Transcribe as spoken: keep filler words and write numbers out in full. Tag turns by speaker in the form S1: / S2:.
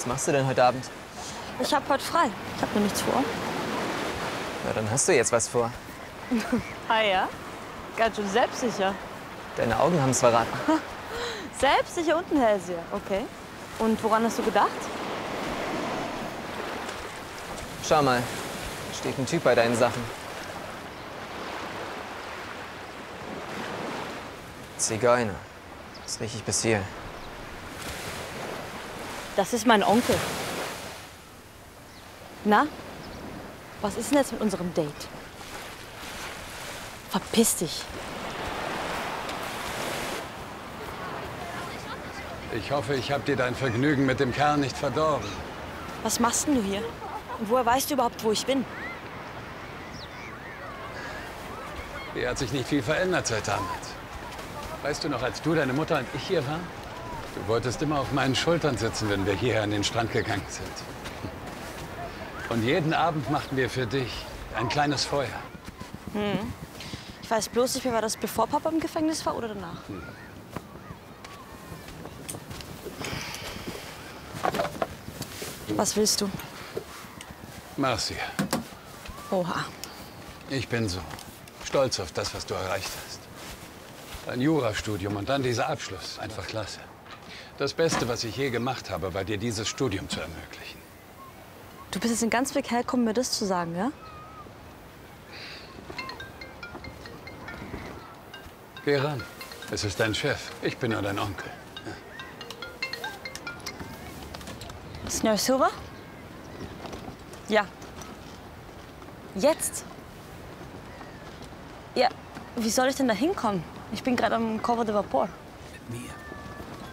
S1: Was machst du denn heute Abend?
S2: Ich hab heute frei. Ich hab nur nichts vor.
S1: Na, dann hast du jetzt was vor.
S2: Ah ja? Ganz schön selbstsicher.
S1: Deine Augen haben es verraten.
S2: Selbstsicher und ein Hellseher, okay. Und woran hast du gedacht?
S1: Schau mal, da steht ein Typ bei deinen Sachen. Zigeuner. Das rieche ich bis hier.
S2: Das ist mein Onkel. Na? Was ist denn jetzt mit unserem Date? Verpiss dich.
S3: Ich hoffe, ich habe dir dein Vergnügen mit dem Kerl nicht verdorben.
S2: Was machst denn du hier? Und woher weißt du überhaupt, wo ich bin?
S3: Hier hat sich nicht viel verändert seit damals. Weißt du noch, als du, deine Mutter und ich hier waren? Du wolltest immer auf meinen Schultern sitzen, wenn wir hierher an den Strand gegangen sind. Und jeden Abend machten wir für dich ein kleines Feuer.
S2: Hm. Ich weiß bloß nicht mehr, war das bevor Papa im Gefängnis war oder danach? Hm. Was willst du?
S3: Marcia.
S2: Oha.
S3: Ich bin so stolz auf das, was du erreicht hast. Dein Jurastudium und dann dieser Abschluss. Einfach klasse. Das Beste, was ich je gemacht habe, war dir dieses Studium zu ermöglichen.
S2: Du bist jetzt in ganz Weg hergekommen, mir das zu sagen, ja?
S3: Geh ran. Es ist dein Chef. Ich bin nur dein Onkel.
S2: Senor Silva? Ja. Jetzt? Ja, wie soll ich denn da hinkommen? Ich bin gerade am Cova de Vapor.
S3: Mit mir.